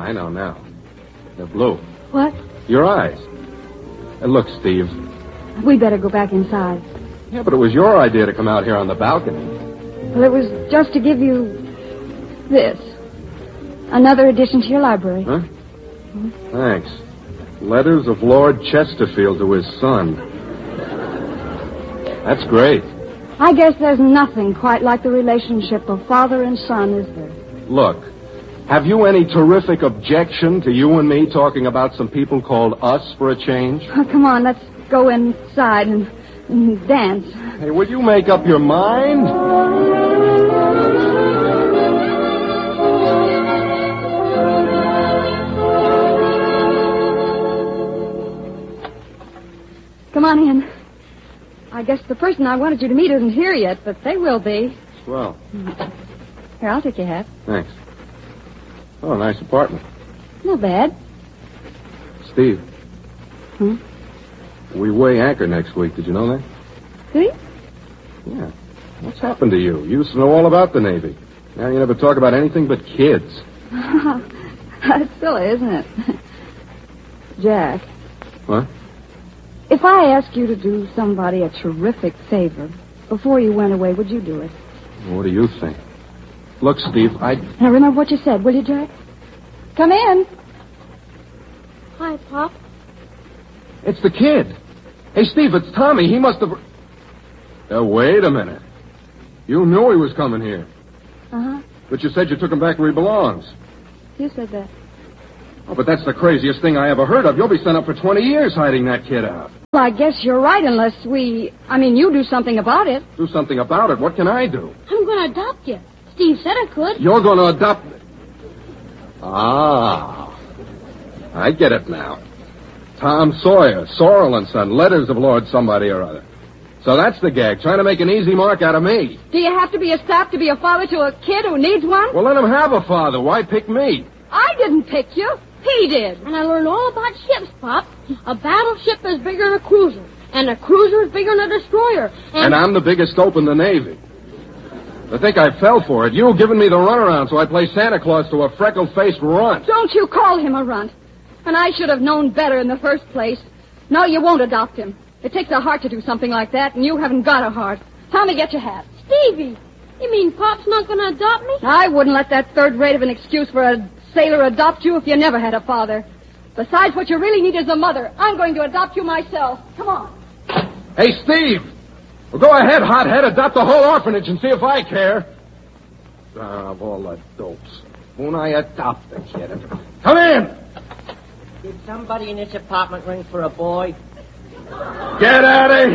I know now. They're blue. What? Your eyes. Hey, look, Steve. We better go back inside. Yeah, but it was your idea to come out here on the balcony. Well, it was just to give you this. Another addition to your library. Huh? Thanks. Letters of Lord Chesterfield to his son. That's great. I guess there's nothing quite like the relationship of father and son, is there? Look, have you any terrific objection to you and me talking about some people called us for a change? Oh, come on, let's go inside and dance. Hey, will you make up your mind? Come on in. I guess the person I wanted you to meet isn't here yet, but they will be. Well. Here, I'll take your hat. Thanks. Oh, nice apartment. Not bad. Steve. We weigh anchor next week. Did you know that? Did Yeah. What's happened to you? You used to know all about the Navy. Now you never talk about anything but kids. That's silly, isn't it? Jack. What? If I asked you to do somebody a terrific favor before you went away, would you do it? What do you think? Look, Steve, Now remember what you said, will you, Jack? Come in. Hi, Pop. It's the kid. Hey, Steve, it's Tommy. He must have... wait a minute. You knew he was coming here. Uh-huh. But you said you took him back where he belongs. You said that. Oh, but that's the craziest thing I ever heard of. You'll be sent up for 20 years hiding that kid out. Well, I guess you're right, unless you do something about it. Do something about it. What can I do? I'm going to adopt you. Steve said I could. You're going to adopt... Ah. I get it now. Tom Sawyer, Sorrel and Son, letters of Lord somebody or other. So that's the gag, trying to make an easy mark out of me. Do you have to be a sap to be a father to a kid who needs one? Well, let him have a father. Why pick me? I didn't pick you. He did. And I learned all about ships, Pop. A battleship is bigger than a cruiser. And a cruiser is bigger than a destroyer. And I'm the biggest dope in the Navy. I think I fell for it. You giving me the runaround, so I play Santa Claus to a freckle-faced runt. Don't you call him a runt. And I should have known better in the first place. No, you won't adopt him. It takes a heart to do something like that, and you haven't got a heart. Tommy, get your hat. Stevie, you mean Pop's not going to adopt me? I wouldn't let that third rate of an excuse for a sailor adopt you if you never had a father. Besides, what you really need is a mother. I'm going to adopt you myself. Come on. Hey, Steve! Well, go ahead, hothead. Adopt the whole orphanage and see if I care. Of all the dopes. Won't I adopt the kid? Come in! Did somebody in this apartment ring for a boy? Get out of here!